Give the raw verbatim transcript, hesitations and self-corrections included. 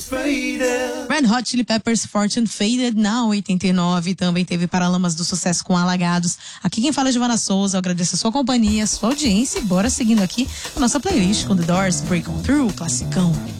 Red Hot Chili Peppers, Fortune Faded, na oitenta e nove. Também teve Paralamas do Sucesso com Alagados. Aqui quem fala é Giovana Souza. Eu agradeço a sua companhia, a sua audiência. E bora seguindo aqui a nossa playlist com The Doors, Break On Through, classicão.